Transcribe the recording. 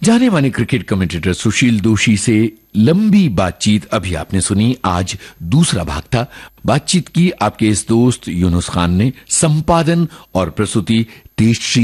जाने माने cricket commentator सुशील दोषी से लंबी बातचीत अभी आपने सुनी। आज दूसरा भाग था। बातचीत की आपके इस दोस्त यूनुस खान ने, संपादन और प्रस्तुति तेजश्री